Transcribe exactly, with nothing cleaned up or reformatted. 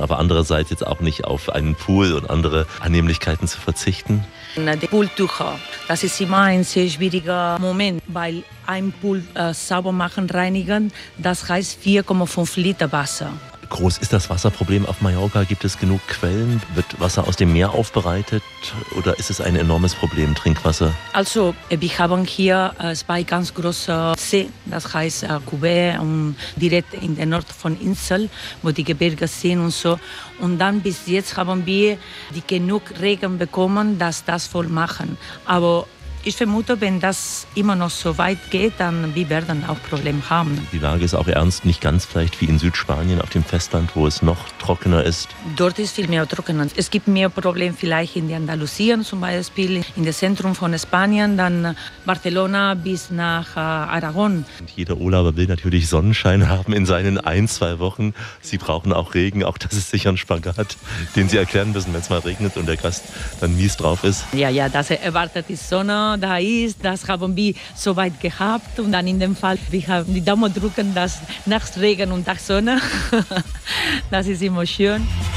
aber andererseits jetzt auch nicht auf einen Pool und andere Annehmlichkeiten zu verzichten? Die Pooltücher, das ist immer ein sehr schwieriger Moment, weil ein Pool äh, sauber machen, reinigen, das heißt vier Komma fünf Liter Wasser. Groß ist das Wasserproblem auf Mallorca? Gibt es genug Quellen? Wird Wasser aus dem Meer aufbereitet? Oder ist es ein enormes Problem, Trinkwasser? Also, wir haben hier äh, zwei ganz große Seen, das heißt äh, Cubet und direkt in der Nord von Insel, wo die Gebirge sind und so. Und dann bis jetzt haben wir die genug Regen bekommen, dass das voll machen. Aber ich vermute, wenn das immer noch so weit geht, dann wir werden auch Probleme haben. Die Lage ist auch ernst, nicht ganz vielleicht wie in Südspanien auf dem Festland, wo es noch trockener ist. Dort ist viel mehr trockener. Es gibt mehr Probleme vielleicht in Andalusien zum Beispiel, in dem Zentrum von Spanien, dann Barcelona bis nach äh, Aragon. Und jeder Urlauber will natürlich Sonnenschein haben in seinen ein, zwei Wochen. Sie brauchen auch Regen, auch das ist sicher ein Spagat, den Sie erklären müssen, wenn es mal regnet und der Gast dann mies drauf ist. Ja, ja, das erwartet die Sonne. Da ist, das haben wir so weit gehabt und dann in dem Fall, wir haben die Daumen drücken, dass nachts Regen und Tag Sonne, das ist immer schön.